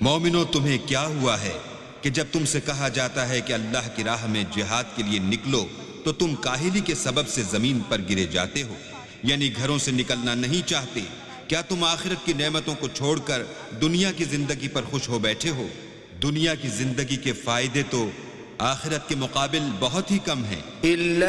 मोमिनो, तुम्हें क्या हुआ है कि जब तुमसे कहा जाता है कि अल्लाह की राह में जिहाद के लिए निकलो तो तुम काहिली के सबब से जमीन पर गिरे जाते हो, यानी घरों से निकलना नहीं चाहते। क्या तुम आखिरत की नेमतों को छोड़कर दुनिया की जिंदगी पर खुश हो बैठे हो? दुनिया की जिंदगी के फायदे तो आखिरत के मुकाबिल बहुत ही कम हैं।